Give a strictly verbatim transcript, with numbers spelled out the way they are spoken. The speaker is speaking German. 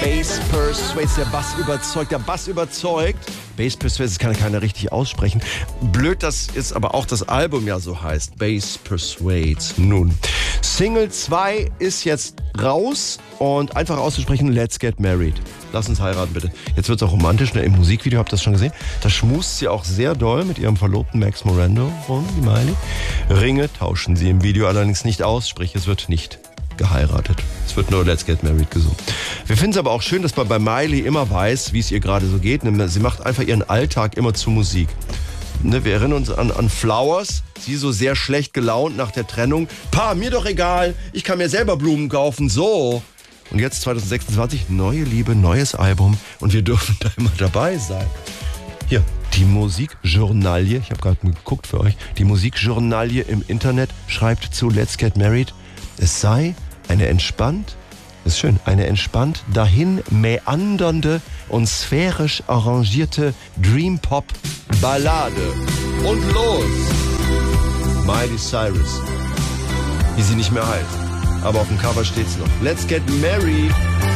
Bass Persuades, der Bass überzeugt, der Bass überzeugt. Bass Persuades, das kann keiner richtig aussprechen. Blöd, dass ist aber auch das Album ja so heißt. Bass Persuades. Nun, Single zwei ist jetzt raus und einfach auszusprechen, Let's Get Married. Lass uns heiraten, bitte. Jetzt wird's auch romantisch, ne? Im Musikvideo, habt ihr das schon gesehen? Da schmust sie auch sehr doll mit ihrem Verlobten Max Morando rum, die Miley. Ringe tauschen sie im Video allerdings nicht aus, sprich, es wird nicht geheiratet. Es wird nur Let's Get Married gesungen. Wir finden es aber auch schön, dass man bei Miley immer weiß, wie es ihr gerade so geht. Sie macht einfach ihren Alltag immer zu Musik. Ne, wir erinnern uns an, an Flowers, sie so sehr schlecht gelaunt nach der Trennung. Pa, mir doch egal, ich kann mir selber Blumen kaufen, so. Und jetzt zwanzig sechsundzwanzig, neue Liebe, neues Album und wir dürfen da immer dabei sein. Hier, die Musikjournalie, ich habe gerade geguckt für euch, die Musikjournalie im Internet schreibt zu Let's Get Married, es sei eine entspannt, das ist schön, eine entspannt dahin mäandernde und sphärisch arrangierte Dream-Pop-Ballade. Und los! Miley Cyrus, wie sie nicht mehr heißt. Aber auf dem Cover steht's noch. Let's Get Married.